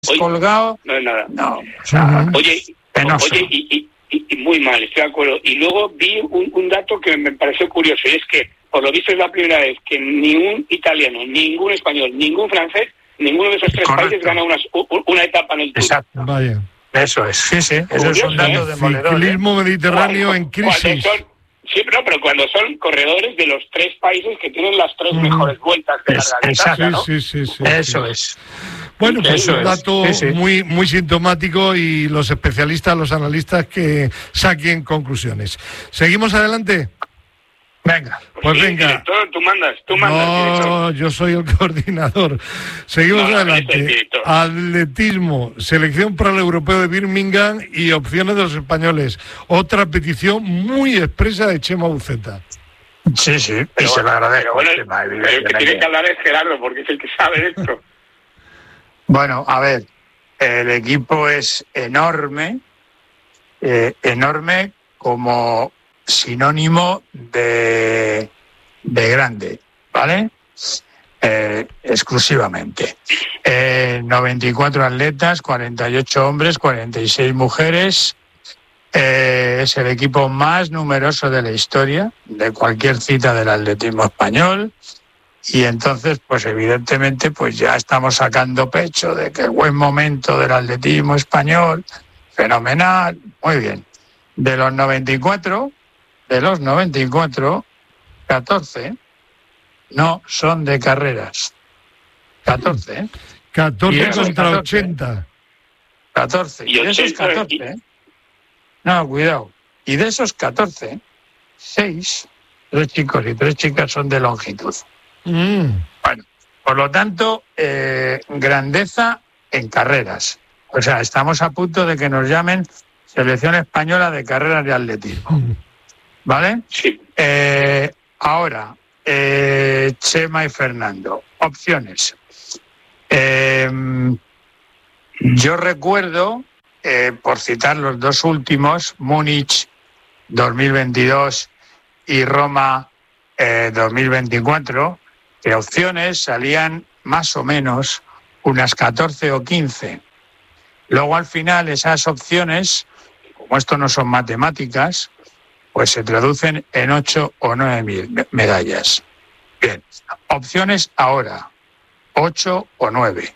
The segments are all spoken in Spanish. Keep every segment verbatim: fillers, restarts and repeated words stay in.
descolgado. No es nada. No, o sea, oye, penoso. oye y, y, y muy mal, estoy de acuerdo. Y luego vi un, un dato que me pareció curioso, y es que, por lo visto, es la primera vez que ni un italiano, ningún español, ningún francés, ninguno de esos tres Correcto. países gana una, una etapa en el Tour. Exacto. Vaya. Eso es, sí, sí, eso es un dato ¿eh? demoledor. Ciclismo mediterráneo Cuando- en crisis. cuando son- sí, pero, pero cuando son corredores de los tres países que tienen las tres Mm. mejores vueltas de Es- larga distancia, Sí, ¿no? sí, sí, sí. Eso sí. es. Bueno, pues Eso un es. dato Sí, sí. muy muy sintomático y los especialistas, los analistas que saquen conclusiones. ¿Seguimos adelante? Venga. Pues Sí, venga. director, tú mandas, tú mandas, director. No, yo soy el coordinador. Seguimos No, no, eres el adelante. director. Atletismo, selección para el europeo de Birmingham y opciones de los españoles. Otra petición muy expresa de Chema Buceta. Sí, sí, y Pero se lo bueno, agradezco. pero bueno, Chema, pero el que tiene evidentemente. que hablar es Gerardo, porque es el que sabe de esto. Bueno, a ver, el equipo es enorme, eh, enorme como sinónimo de, de grande, ¿vale? Eh, exclusivamente. Eh, noventa y cuatro atletas, cuarenta y ocho hombres, cuarenta y seis mujeres. Eh, es el equipo más numeroso de la historia de cualquier cita del atletismo español. Y entonces, pues evidentemente, pues ya estamos sacando pecho de que el buen momento del atletismo español, fenomenal, muy bien. De los noventa y cuatro, de los noventa y cuatro, catorce no son de carreras. catorce, ¿eh? Y catorce esos contra catorce, ochenta. catorce. Y Y de esos ochenta, catorce, y- ¿eh? No, cuidado. Y de esos catorce, seis, tres chicos y tres chicas son de longitud. Mm. Bueno, por lo tanto, eh, grandeza en carreras. O sea, estamos a punto de que nos llamen Selección Española de Carreras de Atletismo. ¿Vale? Sí. Eh, ahora, eh, Chema y Fernando, opciones. Eh, yo recuerdo, eh, por citar los dos últimos, Múnich dos mil veintidós y Roma eh, dos mil veinticuatro, que opciones salían más o menos unas catorce o quince. Luego al final esas opciones, como esto no son matemáticas, pues se traducen en ocho o nueve mil medallas. Bien, opciones ahora, ocho o nueve.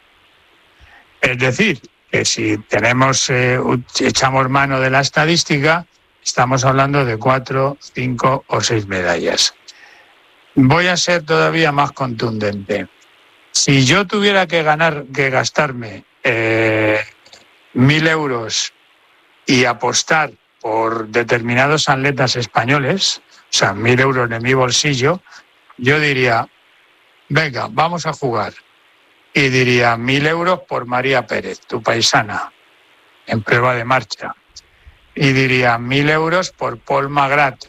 Es decir, que si tenemos, eh, echamos mano de la estadística, estamos hablando de cuatro, cinco o seis medallas. Voy a ser todavía más contundente. Si yo tuviera que ganar, que gastarme eh, mil euros y apostar por determinados atletas españoles, o sea, mil euros de mi bolsillo, yo diría, venga, vamos a jugar. Y diría, mil euros por María Pérez, tu paisana, en prueba de marcha. Y diría, mil euros por Paul Magrat,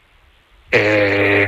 eh,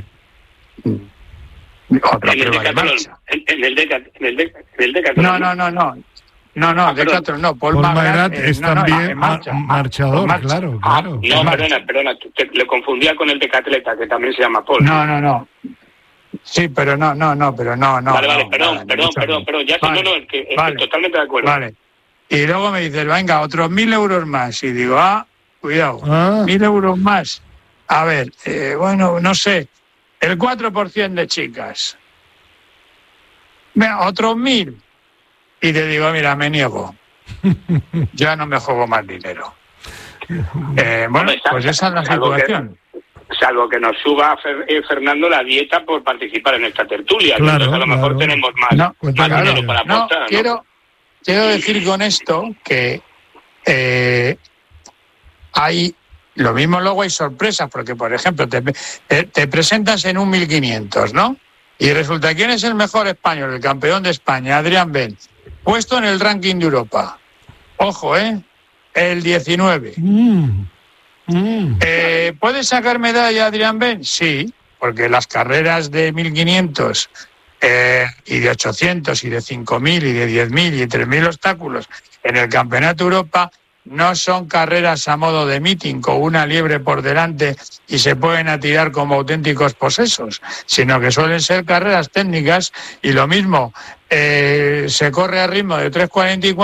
otra En el prueba de decatlón, marcha. en, en el deca- en el deca- en el decatlón. No, no, no, no. No, no, Ah, perdón. Decathlon no. Paul, Paul Magrat, Magrat eh, es no, no, también en marcha, ma- en marchador, marcha. claro, Ah, claro. No, en marcha. perdona, perdona, te- le confundía con el decatleta, que también se llama Paul. No, no, no. Sí, pero no, no, no, pero no, no. vale, vale, no, perdón, nada, ni perdón, mucho perdón, menos. perdón, ya sé, Vale, no, no, es que estoy vale, totalmente de acuerdo. Vale. Y luego me dices, venga, otros mil euros más. Y digo, ah, cuidado, Ah. mil euros más. A ver, eh, bueno, no sé, el cuatro por ciento de chicas. Venga, otros mil. Y te digo, mira, me niego. Ya no me juego más dinero. Eh, bueno, Hombre, pues esa es la salvo que- situación. Salvo que nos suba Fer- eh, Fernando la dieta por participar en esta tertulia. Claro, Entonces, a lo mejor claro. tenemos más, No, cuenta más claro. dinero para No, apostar. ¿no? quiero, quiero decir con esto que eh, hay, lo mismo luego hay sorpresas, porque por ejemplo te, te, te presentas en un mil quinientos, ¿no? Y resulta, ¿quién es el mejor español, el campeón de España? Adrián Ben, puesto en el ranking de Europa. Ojo, ¿eh? El diecinueve. Mm. Mm. Eh, ¿Puede sacar medalla Adrián Ben? Sí, porque las carreras de mil quinientos eh, y de ochocientos y de cinco mil y de diez mil y tres mil obstáculos en el Campeonato de Europa no son carreras a modo de meeting con una liebre por delante y se pueden atirar como auténticos posesos, sino que suelen ser carreras técnicas y lo mismo, eh, se corre a ritmo de tres cuarenta y cuatro